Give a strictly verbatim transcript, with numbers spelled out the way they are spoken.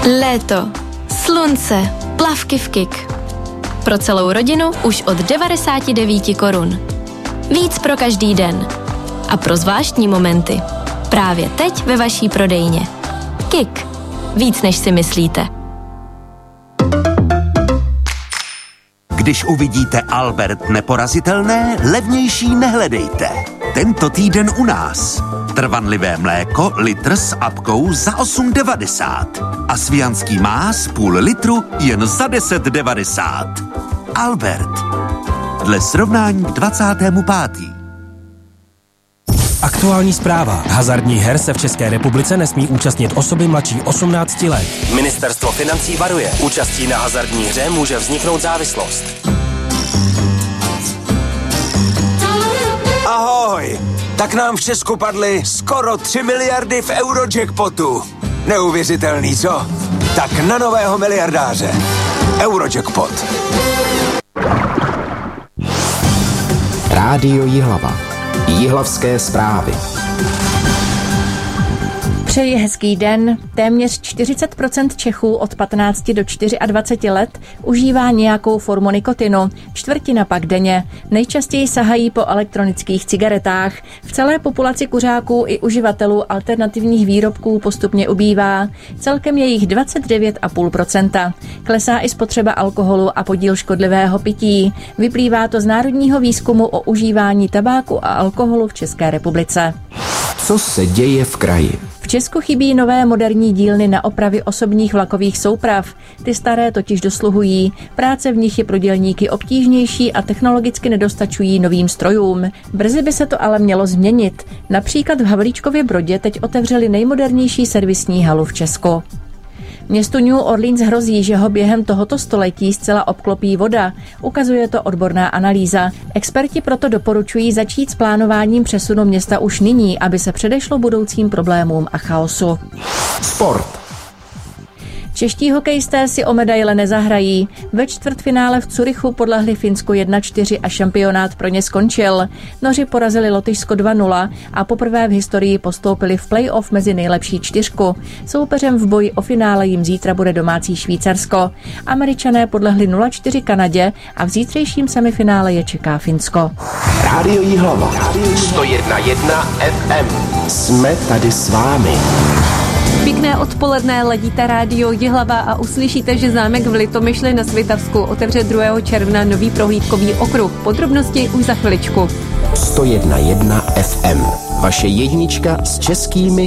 Léto, slunce, plavky v Kik. Pro celou rodinu už od devadesát devět korun. Víc pro každý den. A pro zvláštní momenty. Právě teď ve vaší prodejně. Kik. Víc než si myslíte. Když uvidíte Albert neporazitelné, levnější nehledejte. Tento týden u nás. Trvanlivé mléko, litr s apkou za osm devadesát. A svijanský más půl litru jen za deset devadesát. Albert. Dle srovnání k dvacátému pátému Aktuální zpráva. Hazardních her se v České republice nesmí účastnit osoby mladší osmnácti let. Ministerstvo financí varuje. Účastí na hazardní hře může vzniknout závislost. Ahoj! Tak nám v Česku padly skoro tři miliardy v Eurojackpotu. Neuvěřitelný, co? Tak na nového miliardáře. Eurojackpot. Rádio Jihlava. Jihlavské zprávy. Přeji hezký den. Téměř čtyřicet procent Čechů od patnácti do dvaceti čtyř let užívá nějakou formu nikotinu, čtvrtina pak denně. Nejčastěji sahají po elektronických cigaretách. V celé populaci kuřáků i uživatelů alternativních výrobků postupně ubývá. Celkem je jich dvacet devět celá pět procenta. Klesá i spotřeba alkoholu a podíl škodlivého pití. Vyplývá to z národního výzkumu o užívání tabáku a alkoholu v České republice. Co se děje v kraji? V Česku chybí nové moderní dílny na opravy osobních vlakových souprav. Ty staré totiž dosluhují. Práce v nich je pro dělníky obtížnější a technologicky nedostačují novým strojům. Brzy by se to ale mělo změnit. Například v Havlíčkově Brodě teď otevřeli nejmodernější servisní halu v Česku. Městu New Orleans hrozí, že ho během tohoto století zcela obklopí voda. Ukazuje to odborná analýza. Experti proto doporučují začít s plánováním přesunu města už nyní, aby se předešlo budoucím problémům a chaosu. Sport. Čeští hokejisté si o medaile nezahrají. Ve čtvrtfinále v Curychu podlehli Finsku jedna čtyři a šampionát pro ně skončil. Noři porazili Lotyšsko dva nula a poprvé v historii postoupili v play-off mezi nejlepší čtyřku. Soupeřem v boji o finále jim zítra bude domácí Švýcarsko. Američané podlehli nula čtyři Kanadě a v zítřejším semifinále je čeká Finsko. Rádio Jihlava. sto jedna celá jedna F M. Jsme tady s vámi. Pěkné odpoledne, ladíte Rádio Jihlava a uslyšíte, že zámek v Litomyšli na Svitavsku otevře druhého června nový prohlídkový okruh. Podrobnosti už za chviličku. sto jedna celá jedna F M. Vaše jednička s českými